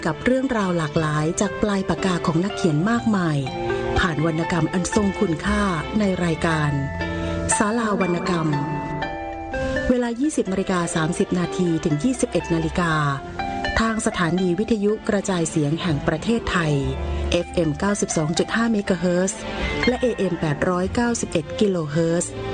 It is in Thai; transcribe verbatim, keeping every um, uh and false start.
กับเรื่องราวหลากหลายจากปลายปากกาของนักเขียนมากมายผ่านวรรณกรรมอันทรงคุณค่าในรายการศาลาวรรณกรรมเวลา ยี่สิบนาฬิกาสามสิบนาที ถึง ยี่สิบเอ็ดนาฬิกาทางสถานีวิทยุกระจายเสียงแห่งประเทศไทย เอฟ เอ็ม เก้าสิบสองจุดห้า เมกะเฮิรตซ์และ เอ เอ็ม แปดร้อยเก้าสิบเอ็ด กิโลเฮิรตซ์